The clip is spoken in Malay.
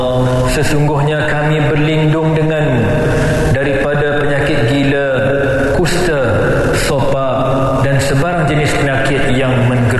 Sesungguhnya kami berlindung denganmu daripada penyakit gila, kusta, sopa dan sebarang jenis penyakit yang